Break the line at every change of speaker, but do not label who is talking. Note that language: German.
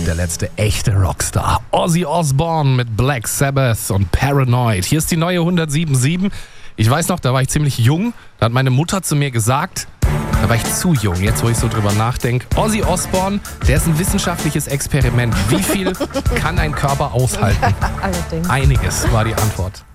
der letzte echte Rockstar. Ozzy Osbourne mit Black Sabbath und Paranoid. Hier ist die neue 107.7. Ich weiß noch, da war ich ziemlich jung. Da hat meine Mutter zu mir gesagt, da war ich zu jung, jetzt wo ich so drüber nachdenke. Ozzy Osbourne, der ist ein wissenschaftliches Experiment. Wie viel kann ein Körper aushalten?
Allerdings.
Einiges war die Antwort.